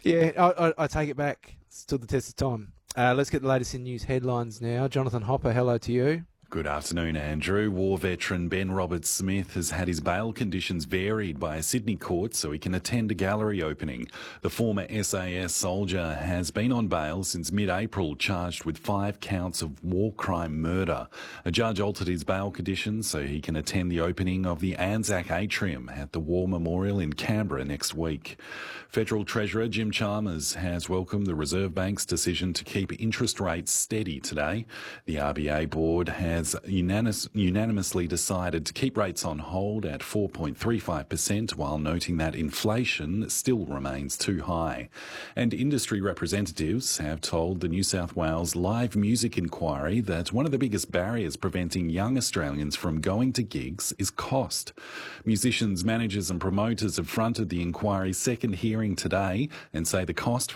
Yeah, I take it back. Stood the test of time. Let's get the latest in news headlines now. Jonathan Hopper, hello to you. Good afternoon, Andrew. War veteran Ben Roberts-Smith has had his bail conditions varied by a Sydney court so he can attend a gallery opening. The former SAS soldier has been on bail since mid-April, charged with 5 counts of war crime murder. A judge altered his bail conditions so he can attend the opening of the Anzac Atrium at the War Memorial in Canberra next week. Federal Treasurer Jim Chalmers has welcomed the Reserve Bank's decision to keep interest rates steady today. The RBA board has unanimously decided to keep rates on hold at 4.35%, while noting that inflation still remains too high. And industry representatives have told the New South Wales Live Music Inquiry that one of the biggest barriers preventing young Australians from going to gigs is cost. Musicians, managers and promoters have fronted the inquiry's second hearing today and say the cost